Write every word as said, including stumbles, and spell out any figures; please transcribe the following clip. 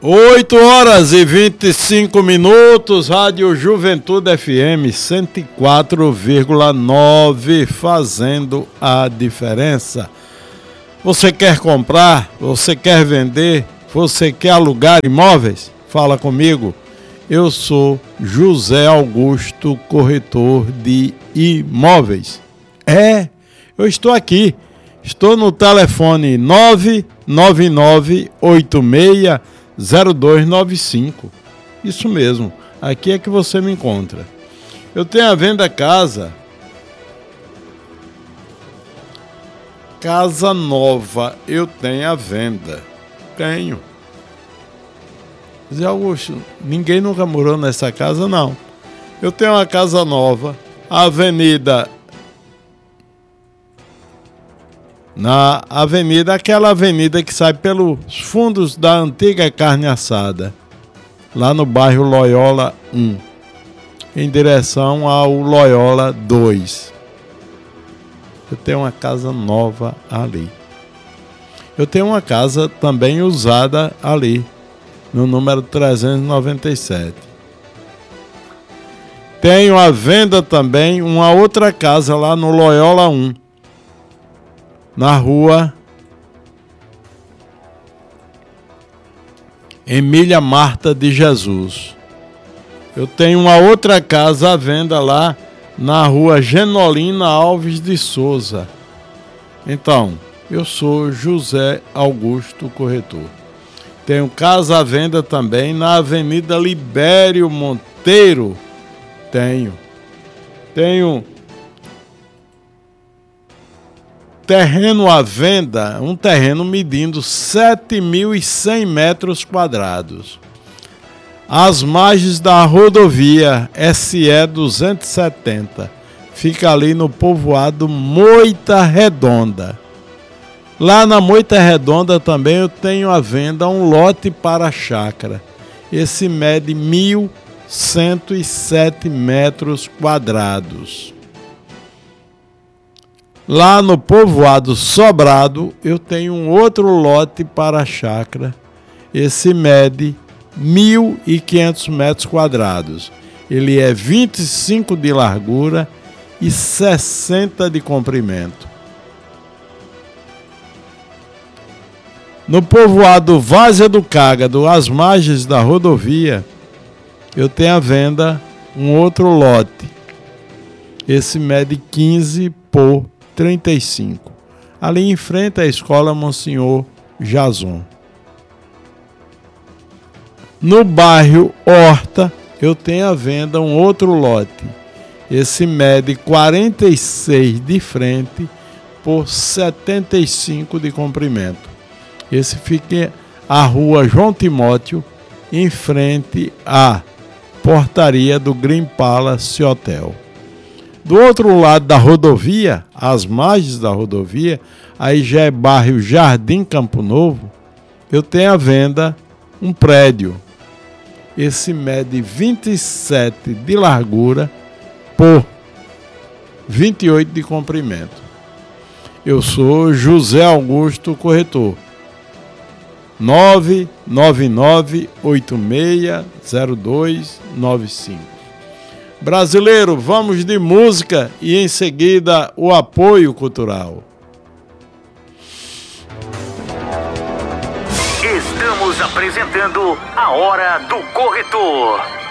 oito horas e vinte e cinco minutos, Rádio Juventude F M cento e quatro vírgula nove, fazendo a diferença. Você quer comprar? Você quer vender? Você quer alugar imóveis? Fala comigo. Eu sou José Augusto, corretor de imóveis. É, eu estou aqui. Estou no telefone nove nove nove oito seis zero dois nove cinco. Isso mesmo, aqui é que você me encontra. Eu tenho à venda casa. Casa nova, eu tenho à venda. Tenho. Zé Augusto, ninguém nunca morou nessa casa, não. Eu tenho uma casa nova, a avenida... Na avenida, aquela avenida que sai pelos fundos da antiga carne assada, lá no bairro Loyola um, em direção ao Loyola dois. Eu tenho uma casa nova ali. Eu tenho uma casa também usada ali, no número trezentos e noventa e sete. Tenho à venda também uma outra casa lá no Loyola um, na rua Emília Marta de Jesus. Eu tenho uma outra casa à venda lá na rua Genolina Alves de Souza. Então, eu sou José Augusto, corretor. Tenho casa à venda também na Avenida Libério Monteiro. Tenho. Tenho terreno à venda, um terreno medindo sete mil e cem metros quadrados. Às margens da rodovia S E duzentos e setenta. Fica ali no povoado Moita Redonda. Lá na Moita Redonda também eu tenho à venda um lote para chácara. Esse mede mil cento e sete metros quadrados. Lá no povoado Sobrado, eu tenho um outro lote para chácara. Esse mede mil e quinhentos metros quadrados. Ele é vinte e cinco de largura e sessenta de comprimento. No povoado Várzea do Cágado, às margens da rodovia, eu tenho à venda um outro lote. Esse mede quinze por trinta e cinco. Ali em frente à escola Monsenhor Jason. No bairro Horta, eu tenho à venda um outro lote. Esse mede quarenta e seis de frente por setenta e cinco de comprimento. Esse fica à rua João Timóteo, em frente à portaria do Green Palace Hotel. Do outro lado da rodovia, às margens da rodovia, aí já é bairro Jardim Campo Novo, eu tenho à venda um prédio. Esse mede vinte e sete de largura por vinte e oito de comprimento. Eu sou José Augusto, corretor. nove nove nove oito seis zero dois nove cinco. Brasileiro, vamos de música e em seguida o apoio cultural. Estamos apresentando a Hora do Corretor.